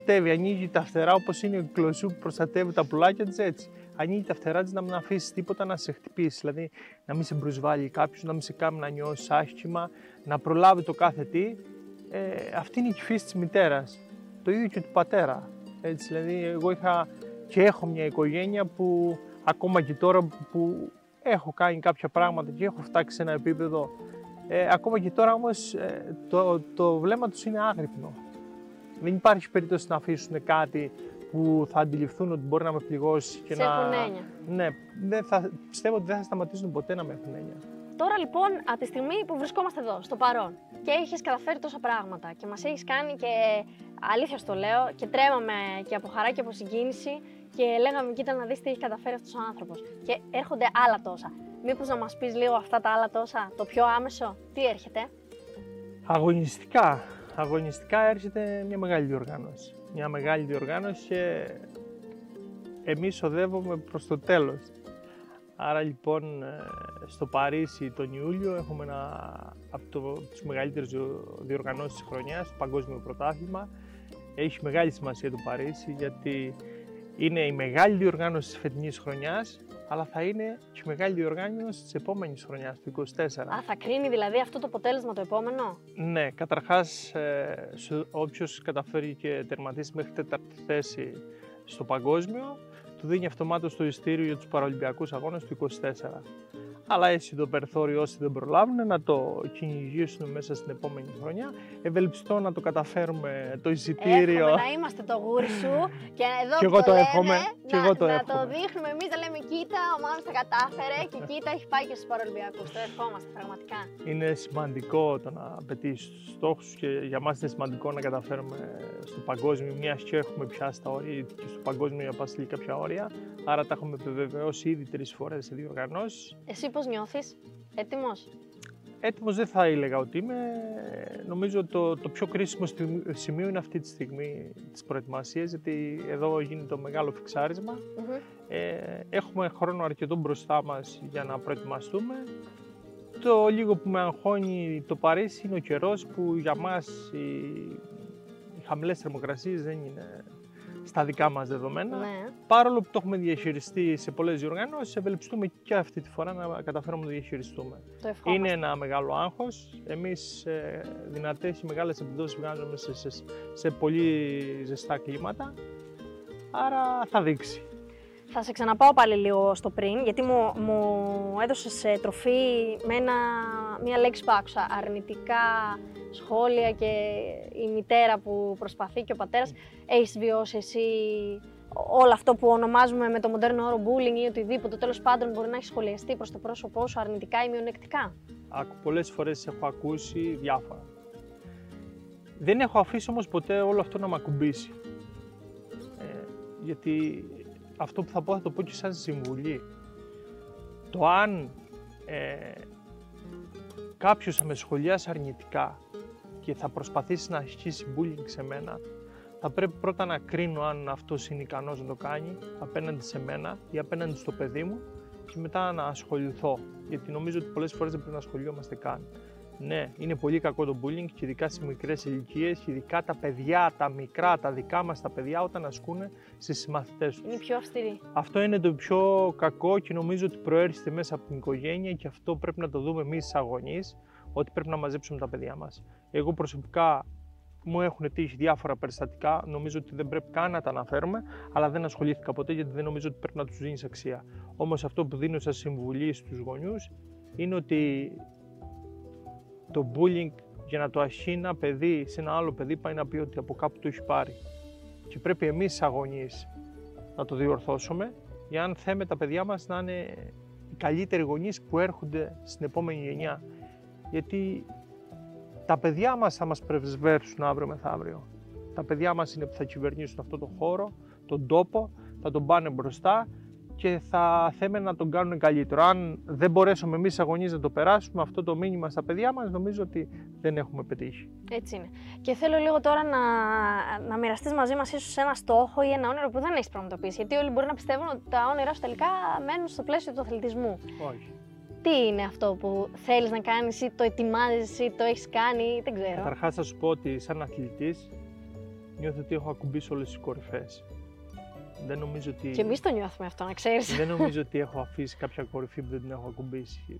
Ανοίγει τα φτερά όπως είναι η κλωσού που προστατεύει τα πουλάκια της, έτσι. Ανοίγει τα φτερά της να μην αφήσει τίποτα να σε χτυπήσει. Δηλαδή να μην σε προσβάλλει κάποιος, να μην σε κάνει να νιώσεις άσχημα, να προλάβει το κάθε τι. Αυτή είναι η φύση της μητέρας. Το ίδιο και του πατέρα. Έτσι, δηλαδή, εγώ είχα και έχω μια οικογένεια που ακόμα και τώρα που έχω κάνει κάποια πράγματα και έχω φτάσει σε ένα επίπεδο, ακόμα και τώρα όμως το βλέμμα τους είναι άγρυπνο. Δεν υπάρχει περίπτωση να αφήσουν κάτι που θα αντιληφθούν ότι μπορεί να με πληγώσει και σε έχουν έννοια. Ναι, πιστεύω ότι δεν θα σταματήσουν ποτέ να με έχουν έννοια. Τώρα λοιπόν, από τη στιγμή που βρισκόμαστε εδώ, στο παρόν, και έχεις καταφέρει τόσα πράγματα και μας έχεις κάνει και, αλήθεια στο λέω, και τρέμαμε και από χαρά και από συγκίνηση και λέγαμε κοίτα να δεις τι έχει καταφέρει αυτός ο άνθρωπος. Και έρχονται άλλα τόσα. Μήπως να μας πεις λίγο αυτά τα άλλα τόσα, το πιο άμεσο, τι έρχεται? Αγωνιστικά έρχεται μια μεγάλη διοργάνωση. Μια μεγάλη διοργάνωση και εμείς οδεύουμε προς το τέλος. Άρα λοιπόν στο Παρίσι τον Ιούλιο έχουμε από τις μεγαλύτερες διοργανώσεις της χρονιάς, το Παγκόσμιο Πρωτάθλημα. Έχει μεγάλη σημασία το Παρίσι γιατί είναι η μεγάλη διοργάνωση της φετινής χρονιάς, αλλά θα είναι και η μεγάλη διοργάνωση της επόμενης χρονιάς, του 24. Θα κρίνει δηλαδή αυτό το αποτέλεσμα το επόμενο? Ναι, καταρχάς όποιος καταφέρει και τερματίσει μέχρι τέταρτη θέση στο παγκόσμιο, του δίνει αυτομάτως το ειστήριο για τους Παραολυμπιακούς Αγώνες του 24. Αλλά έτσι το περιθώριο όσοι δεν προλάβουν να το κυνηγήσουν μέσα στην επόμενη χρονιά. Ευελπιστώ να το καταφέρουμε το εισιτήριο. Εύχομαι να είμαστε το γούρι σου και εδώ και που εγώ το λέμε, εύχομαι. να το δείχνουμε εμείς, να λέμε κοίτα, ο Μάνος τα κατάφερε και κοίτα έχει πάει και στους Παραολυμπιακούς. Το ευχόμαστε πραγματικά. Είναι σημαντικό το να πετύχεις τους στόχους και για μας είναι σημαντικό να καταφέρουμε στο παγκόσμιο, μιας και έχουμε πιάσει τα όρια και στο παγκόσμιο για πάση κάποια όρια. Άρα τα έχουμε επιβεβαιώσει ήδη 3 φορές σε διοργανώσεις. Εσύ πώς νιώθεις, έτοιμος? Έτοιμος δεν θα έλεγα ότι είμαι. Νομίζω το πιο κρίσιμο σημείο είναι αυτή τη στιγμή της προετοιμασίας, γιατί εδώ γίνεται το μεγάλο φιξάρισμα. Έχουμε χρόνο αρκετό μπροστά μας για να προετοιμαστούμε. Το λίγο που με αγχώνει το Παρίσι είναι ο καιρός, που για μας οι χαμηλές θερμοκρασίες δεν είναι στα δικά μας δεδομένα. Ναι. Παρόλο που το έχουμε διαχειριστεί σε πολλές διοργανώσεις, ευελπιστούμε και αυτή τη φορά να καταφέρουμε να το διαχειριστούμε. Το ευχόμαστε. Είναι ένα μεγάλο άγχος. Εμείς δυνατές και μεγάλες επιδόσεις βγάζουμε σε πολύ ζεστά κλίματα, άρα θα δείξει. Θα σε ξαναπάω πάλι λίγο στο πριν, γιατί μου έδωσες τροφή με μία λέξη που άκουσα, αρνητικά σχόλια και η μητέρα που προσπαθεί και ο πατέρας. Έχεις βιώσει εσύ όλο αυτό που ονομάζουμε με το μοντέρνο όρο bullying ή οτιδήποτε, τέλος πάντων μπορεί να έχει σχολιαστεί προς το πρόσωπό σου αρνητικά ή μειονεκτικά? Πολλές φορές έχω ακούσει διάφορα. Δεν έχω αφήσει όμως ποτέ όλο αυτό να μ' ακουμπήσει. Γιατί αυτό που θα πω το πω και σαν συμβουλή. Το αν κάποιος θα με σχολιάσει αρνητικά και θα προσπαθήσει να ασκήσει bullying σε μένα, θα πρέπει πρώτα να κρίνω αν αυτός είναι ικανός να το κάνει απέναντι σε μένα ή απέναντι στο παιδί μου και μετά να ασχοληθώ. Γιατί νομίζω ότι πολλές φορές δεν πρέπει να ασχολιόμαστε καν. Ναι, είναι πολύ κακό το bullying και ειδικά στις μικρές ηλικίες και ειδικά τα παιδιά, τα μικρά, τα δικά μας τα παιδιά όταν ασκούν στις συμμαθητές τους. Είναι πιο αυστηρή. Αυτό είναι το πιο κακό και νομίζω ότι προέρχεται μέσα από την οικογένεια και αυτό πρέπει να το δούμε εμείς σαν γονείς, ότι πρέπει να μαζέψουμε τα παιδιά μας. Εγώ προσωπικά μου έχουν τύχει διάφορα περιστατικά, νομίζω ότι δεν πρέπει καν να τα αναφέρουμε, αλλά δεν ασχολήθηκα ποτέ γιατί δεν νομίζω ότι πρέπει να τους δίνεις αξία. Όμως αυτό που δίνω σαν συμβουλή στους γονιούς είναι ότι το bullying για να το ασκεί ένα παιδί σε ένα άλλο παιδί πάει να πει ότι από κάπου το έχει πάρει. Και πρέπει εμείς σαν γονείς να το διορθώσουμε για αν θέμε τα παιδιά μας να είναι οι καλύτεροι γονείς που έρχονται στην επόμενη γενιά. Γιατί τα παιδιά μας θα μας πρεσβεύσουν αύριο μεθαύριο. Τα παιδιά μας είναι που θα κυβερνήσουν αυτό το χώρο, τον τόπο, θα τον πάνε μπροστά και θα θέμε να τον κάνουν καλύτερο. Αν δεν μπορέσουμε εμείς σαν γονείς να το περάσουμε αυτό το μήνυμα στα παιδιά μας, νομίζω ότι δεν έχουμε πετύχει. Έτσι είναι. Και θέλω λίγο τώρα να μοιραστείς μαζί μας ίσως ένα στόχο ή ένα όνειρο που δεν έχεις πραγματοποιήσει. Γιατί όλοι μπορεί να πιστεύουν ότι τα όνειρά σου τελικά μένουν στο πλαίσιο του αθλητισμού. Όχι. Τι είναι αυτό που θέλεις να κάνεις ή το ετοιμάζεις ή το έχεις κάνει, δεν ξέρω. Καταρχάς θα σου πω ότι σαν αθλητής Νιώθω ότι έχω ακουμπήσει όλες τις κορυφές. Δεν νομίζω ότι... Και εμείς το νιώθουμε αυτό, να ξέρεις. Δεν νομίζω ότι έχω αφήσει κάποια κορυφή που δεν την έχω ακουμπήσει.